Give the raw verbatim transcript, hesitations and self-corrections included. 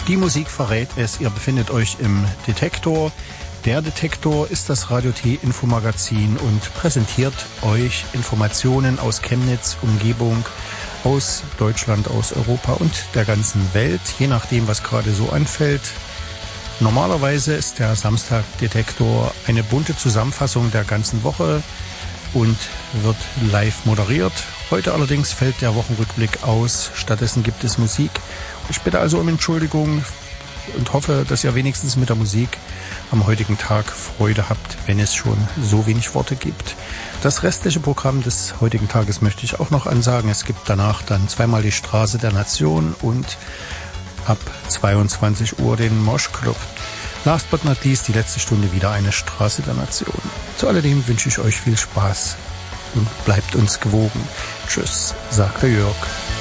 Die Musik verrät es, ihr befindet euch im Detektor. Der Detektor ist das Radio T Infomagazin und präsentiert euch Informationen aus Chemnitz, Umgebung, aus Deutschland, aus Europa und der ganzen Welt, je nachdem, was gerade so anfällt. Normalerweise ist der Samstag-Detektor eine bunte Zusammenfassung der ganzen Woche und wird live moderiert. Heute allerdings fällt der Wochenrückblick aus, stattdessen gibt es Musik. Ich bitte also um Entschuldigung und hoffe, dass ihr wenigstens mit der Musik am heutigen Tag Freude habt, wenn es schon so wenig Worte gibt. Das restliche Programm des heutigen Tages möchte ich auch noch ansagen. Es gibt danach dann zweimal die Straße der Nation und ab zweiundzwanzig Uhr den Moschclub. Last but not least, die letzte Stunde wieder eine Straße der Nation. Zu alledem wünsche ich euch viel Spaß und bleibt uns gewogen. Tschüss, sagt der Jörg.